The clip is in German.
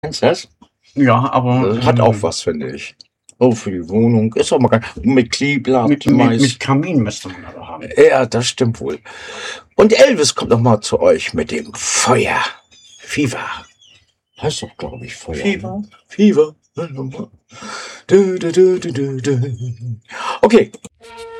Kennst du das? Ja, aber Das hat auch was, finde ich. Oh, für die Wohnung. Ist auch mal geil. Mit Kleeblatt, mit Kamin müsste man aber haben. Ja, das stimmt wohl. Und Elvis kommt noch mal zu euch mit dem Feuer. Fever. Heißt doch, glaube ich, Feuer. Fever. Fever. Du, du, du, du, du, du. Okay.